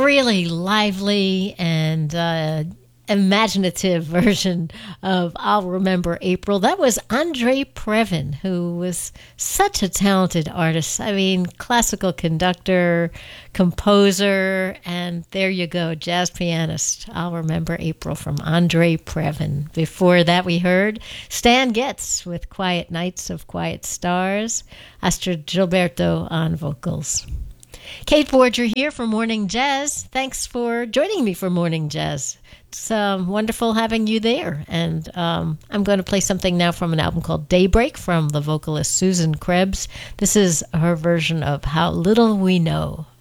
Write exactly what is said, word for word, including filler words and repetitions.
really lively and uh, imaginative version of I'll Remember April. That was Andre Previn, who was such a talented artist. I mean, classical conductor, composer, and there you go, jazz pianist. I'll Remember April from Andre Previn. Before that, we heard Stan Getz with Quiet Nights of Quiet Stars, Astrid Gilberto on vocals. Kate Borger here for Morning Jazz. Thanks for joining me for Morning Jazz. It's um, wonderful having you there. And um, I'm going to play something now from an album called Daybreak from the vocalist Susan Krebs. This is her version of How Little We Know.